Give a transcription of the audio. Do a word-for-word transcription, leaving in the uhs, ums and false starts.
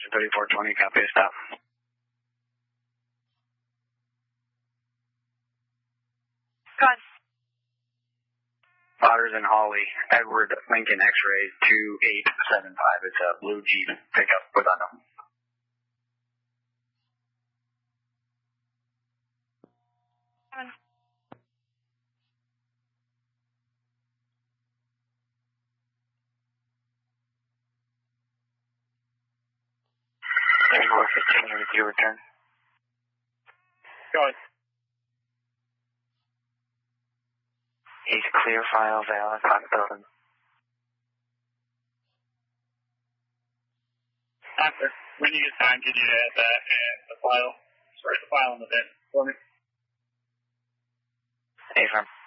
thirty-four twenty, copy, stop. Go on. Otters and Holly, Edward Lincoln X-ray two eight seven five. It's a blue Jeep pickup with unknown. Go on. thirty-four fifteen, with you return. Go on. He's clear, file, valid, on building. After. When you get time, could you add that and the file? Sorry, the file in the bin for me? Affirm.